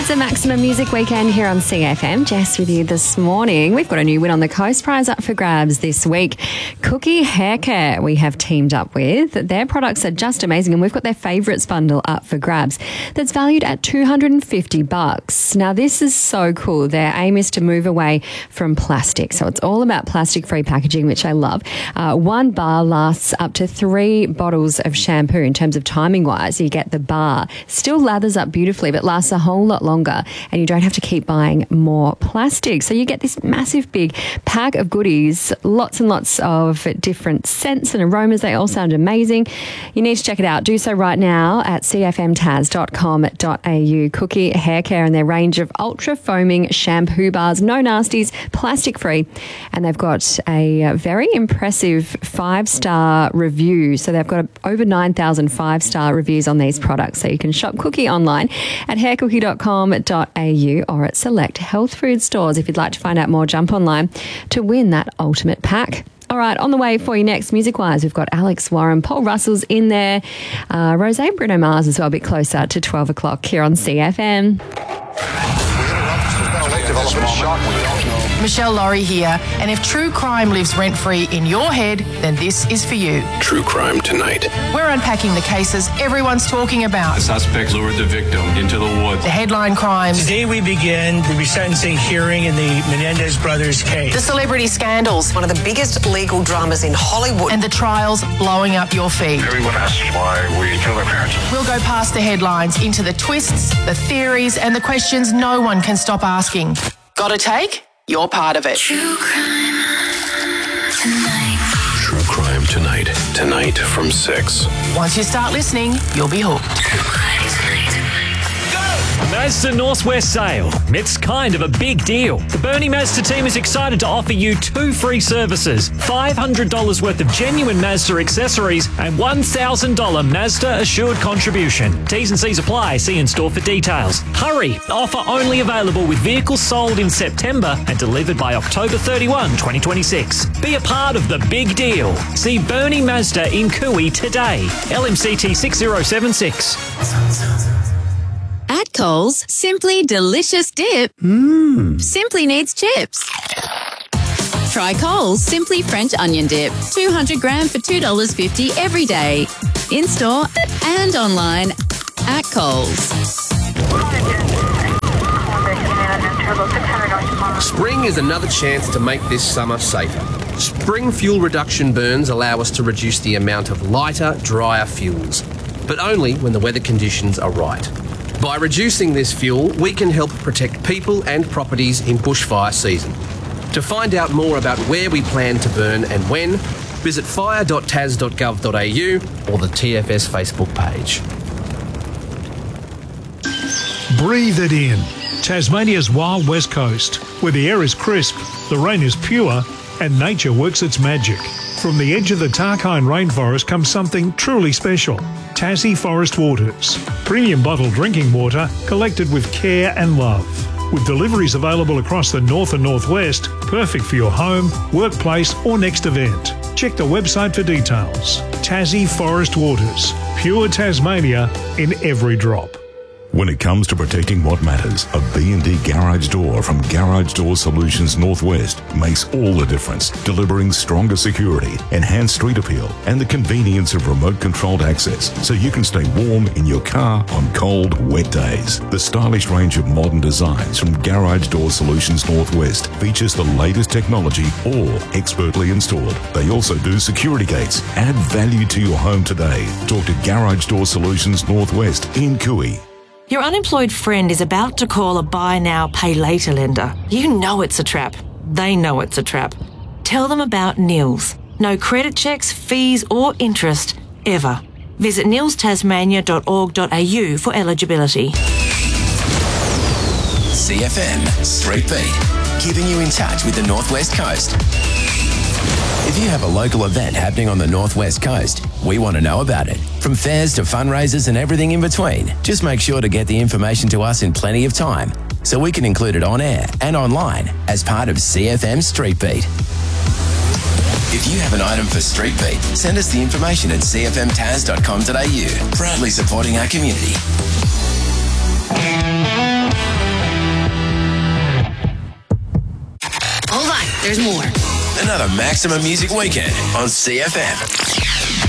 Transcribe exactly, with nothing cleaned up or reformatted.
It's a Maximum Music Weekend here on C F M. Jess with you this morning. We've got a new win on the Coast prize up for grabs this week. Cookie Hair Care we have teamed up with. Their products are just amazing, and we've got their favourites bundle up for grabs that's valued at two hundred fifty bucks. Now, this is so cool. Their aim is to move away from plastic. So it's all about plastic-free packaging, which I love. Uh, one bar lasts up to three bottles of shampoo in terms of timing-wise. You get the bar. Still lathers up beautifully, but lasts a whole lot longer, and you don't have to keep buying more plastic. So you get this massive big pack of goodies, lots and lots of different scents and aromas. They all sound amazing. You need to check it out. Do so right now at c f m taz dot com dot a u. Cookie Hair Care and their range of ultra foaming shampoo bars, no nasties, plastic free, and they've got a very impressive five-star review. So they've got over nine thousand five-star reviews on these products. So you can shop Cookie online at hair cookie dot com dot a u or at select health food stores. If you'd like to find out more, jump online to win that ultimate pack. All right, on the way for you next, music-wise, we've got Alex Warren, Paul Russell's in there, uh, Rosé Bruno Mars as well, a bit closer to twelve o'clock here on C F M. Michelle Laurie here, and if true crime lives rent-free in your head, then this is for you. True Crime Tonight. We're unpacking the cases everyone's talking about. The suspect lured the victim into the woods. The headline crimes. Today we begin the resentencing hearing in the Menendez brothers case. The celebrity scandals. One of the biggest legal dramas in Hollywood. And the trials blowing up your feed. Everyone asks why we killed our parents. We'll go past the headlines into the twists, the theories, and the questions no one can stop asking. Got a take? You're part of it. True Crime Tonight. True Crime Tonight. Tonight from six. Once you start listening, you'll be hooked. True Crime Tonight. Mazda Northwest sale. It's kind of a big deal. The Bernie Mazda team is excited to offer you two free services, five hundred dollars worth of genuine Mazda accessories and one thousand dollars Mazda assured contribution. T's and C's apply. See in store for details. Hurry! Offer only available with vehicles sold in September and delivered by October thirty-first, twenty twenty-six. Be a part of the big deal. See Bernie Mazda in Cooey today. L M C T six zero seven six. At Coles, Simply Delicious Dip mm. simply needs chips. Try Coles Simply French Onion Dip, two hundred gram for two dollars fifty every day. In-store and online at Coles. Spring is another chance to make this summer safer. Spring fuel reduction burns allow us to reduce the amount of lighter, drier fuels, but only when the weather conditions are right. By reducing this fuel, we can help protect people and properties in bushfire season. To find out more about where we plan to burn and when, visit fire dot tas dot gov dot a u or the T F S Facebook page. Breathe it in. Tasmania's wild west coast, where the air is crisp, the rain is pure, and nature works its magic. From the edge of the Tarkine rainforest comes something truly special. Tassie Forest Waters. Premium bottled drinking water collected with care and love. With deliveries available across the north and northwest, perfect for your home, workplace or next event. Check the website for details. Tassie Forest Waters. Pure Tasmania in every drop. When it comes to protecting what matters, a B and D garage door from Garage Door Solutions Northwest makes all the difference, delivering stronger security, enhanced street appeal, and the convenience of remote-controlled access so you can stay warm in your car on cold, wet days. The stylish range of modern designs from Garage Door Solutions Northwest features the latest technology, all expertly installed. They also do security gates. Add value to your home today. Talk to Garage Door Solutions Northwest in Cooey. Your unemployed friend is about to call a buy now, pay later lender. You know it's a trap. They know it's a trap. Tell them about Nils. No credit checks, fees or interest, ever. Visit nils tasmania dot org dot a u for eligibility. C F M Street Beat, keeping you in touch with the Northwest Coast. If you have a local event happening on the Northwest Coast, we want to know about it. From fairs to fundraisers and everything in between, just make sure to get the information to us in plenty of time so we can include it on air and online as part of C F M Street Beat. If you have an item for Street Beat, send us the information at c f m taz dot com dot a u. Proudly supporting our community. Hold on, there's more. Another Maximum Music Weekend on C F M.